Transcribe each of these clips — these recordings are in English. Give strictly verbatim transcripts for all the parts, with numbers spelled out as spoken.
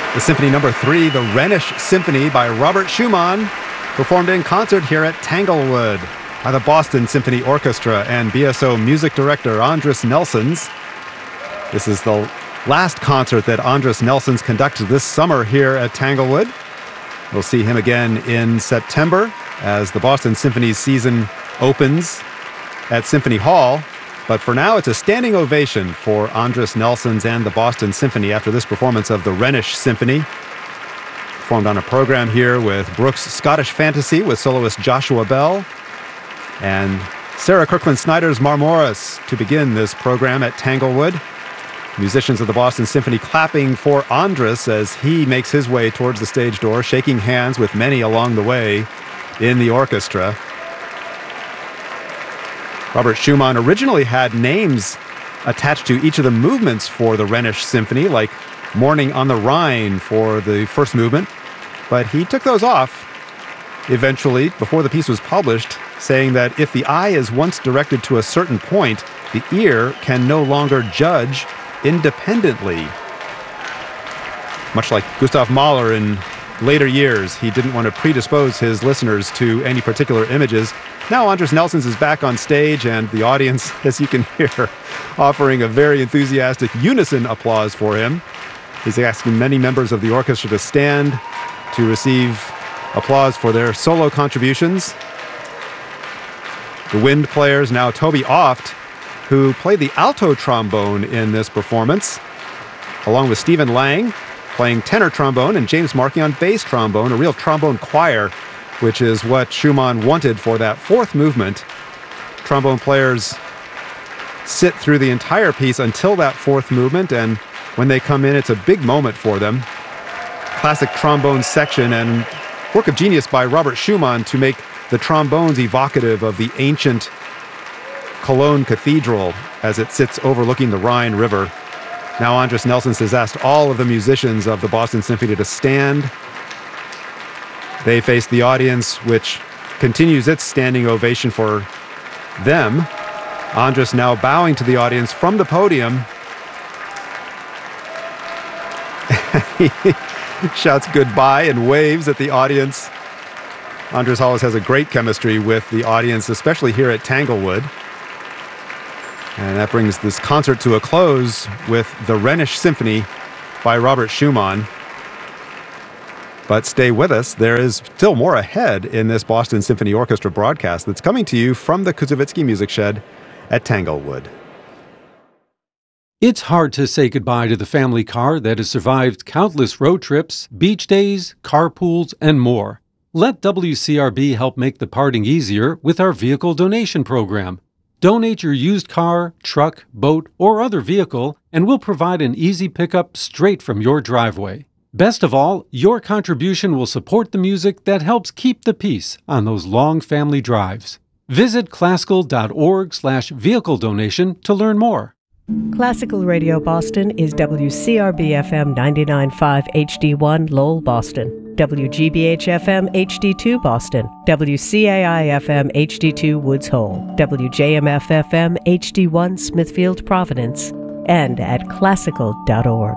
The Symphony Number Three, the Rhenish Symphony by Robert Schumann, performed in concert here at Tanglewood by the Boston Symphony Orchestra and B S O music director Andris Nelsons. This is the last concert that Andris Nelsons conducts this summer here at Tanglewood. We'll see him again in September as the Boston Symphony's season opens at Symphony Hall. But for now, it's a standing ovation for Andris Nelsons and the Boston Symphony after this performance of the Rhenish Symphony. Performed on a program here with Brooks' Scottish Fantasy with soloist Joshua Bell and Sarah Kirkland-Snyder's Marmoris to begin this program at Tanglewood. Musicians of the Boston Symphony clapping for Andris as he makes his way towards the stage door, shaking hands with many along the way in the orchestra. Robert Schumann originally had names attached to each of the movements for the Rhenish Symphony, like Morning on the Rhine for the first movement, but he took those off eventually before the piece was published, saying that if the eye is once directed to a certain point, the ear can no longer judge independently. Much like Gustav Mahler in later years, he didn't want to predispose his listeners to any particular images. Now Andris Nelsons is back on stage, and the audience, as you can hear, offering a very enthusiastic unison applause for him. He's asking many members of the orchestra to stand to receive applause for their solo contributions. The wind players, now Toby Oft, who played the alto trombone in this performance, along with Stephen Lang playing tenor trombone and James Markey on bass trombone, a real trombone choir, which is what Schumann wanted for that fourth movement. Trombone players sit through the entire piece until that fourth movement, and when they come in, it's a big moment for them. Classic trombone section and work of genius by Robert Schumann to make the trombones evocative of the ancient Cologne Cathedral as it sits overlooking the Rhine River. Now Andris Nelsons has asked all of the musicians of the Boston Symphony to stand. They face the audience, which continues its standing ovation for them. Andris now bowing to the audience from the podium. He shouts goodbye and waves at the audience. Andris always has a great chemistry with the audience, especially here at Tanglewood. And that brings this concert to a close with the Rhenish Symphony by Robert Schumann. But stay with us. There is still more ahead in this Boston Symphony Orchestra broadcast that's coming to you from the Kuzovitsky Music Shed at Tanglewood. It's hard to say goodbye to the family car that has survived countless road trips, beach days, carpools, and more. Let W C R B help make the parting easier with our vehicle donation program. Donate your used car, truck, boat, or other vehicle, and we'll provide an easy pickup straight from your driveway. Best of all, your contribution will support the music that helps keep the peace on those long family drives. Visit classical.org slash vehicle donation to learn more. Classical Radio Boston is W C R B F M ninety-nine point five H D one Lowell, Boston, W G B H F M H D two Boston, W C A I F M H D two Woods Hole, W J M F F M H D one Smithfield, Providence, and at classical dot org.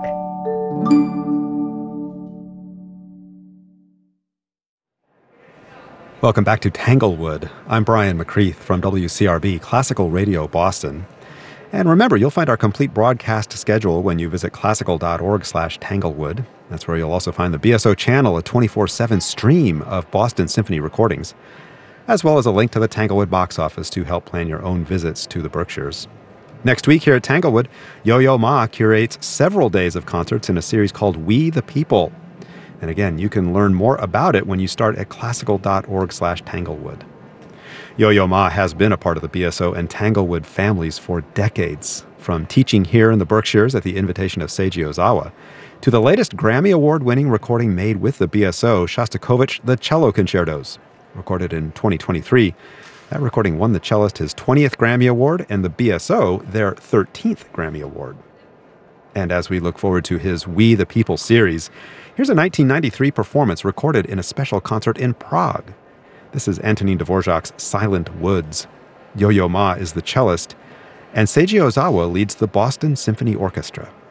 Welcome back to Tanglewood. I'm Brian McCreath from W C R B Classical Radio Boston. And remember, you'll find our complete broadcast schedule when you visit classical.org slash Tanglewood. That's where you'll also find the B S O channel, a twenty-four seven stream of Boston Symphony recordings, as well as a link to the Tanglewood box office to help plan your own visits to the Berkshires. Next week here at Tanglewood, Yo-Yo Ma curates several days of concerts in a series called We the People. And again, you can learn more about it when you start at classical.org slash Tanglewood. Yo-Yo Ma has been a part of the B S O and Tanglewood families for decades, from teaching here in the Berkshires at the invitation of Seiji Ozawa, to the latest Grammy Award-winning recording made with the B S O, Shostakovich The Cello Concertos, recorded in twenty twenty-three. That recording won the cellist his twentieth Grammy Award and the B S O their thirteenth Grammy Award. And as we look forward to his We the People series, here's a nineteen ninety-three performance recorded in a special concert in Prague. This is Antonin Dvorak's Silent Woods. Yo-Yo Ma is the cellist, and Seiji Ozawa leads the Boston Symphony Orchestra.